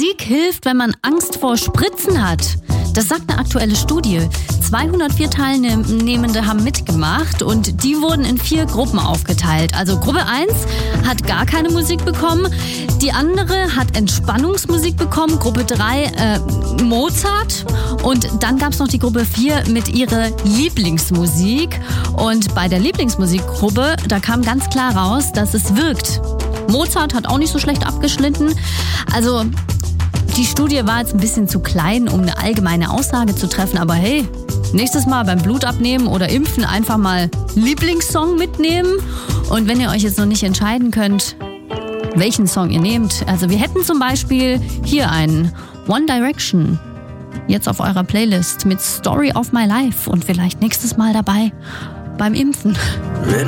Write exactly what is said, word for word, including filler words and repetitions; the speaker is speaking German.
Musik hilft, wenn man Angst vor Spritzen hat. Das sagt eine aktuelle Studie. zweihundertvier Teilnehmende haben mitgemacht und die wurden in vier Gruppen aufgeteilt. Also Gruppe eins hat gar keine Musik bekommen, die andere hat Entspannungsmusik bekommen, Gruppe drei äh, Mozart und dann gab es noch die Gruppe vier mit ihrer Lieblingsmusik. Und bei der Lieblingsmusikgruppe, da kam ganz klar raus, dass es wirkt. Mozart hat auch nicht so schlecht abgeschnitten. Also die Studie war jetzt ein bisschen zu klein, um eine allgemeine Aussage zu treffen, aber hey, nächstes Mal beim Blutabnehmen oder Impfen einfach mal Lieblingssong mitnehmen. Und wenn ihr euch jetzt noch nicht entscheiden könnt, welchen Song ihr nehmt, also wir hätten zum Beispiel hier einen One Direction jetzt auf eurer Playlist mit Story of My Life und vielleicht nächstes Mal dabei beim Impfen.